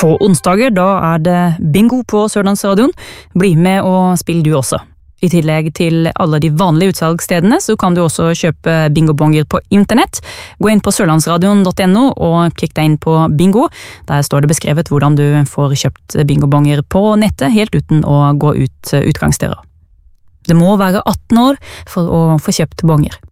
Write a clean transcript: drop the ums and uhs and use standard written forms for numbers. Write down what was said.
På onsdager da det bingo på Sørlandsradion. Bli med og spill du også. I tillegg til alle de vanlige utsalgsstedene så kan du også kjøpe bingobonger på internett. Gå inn på sørlandsradion.no og klikk deg inn på bingo. Der står det beskrevet hvordan du får kjøpt bingobonger på nettet helt uten å gå ut utgangsdøra. Det må være 18 år for å få kjøpt bonger.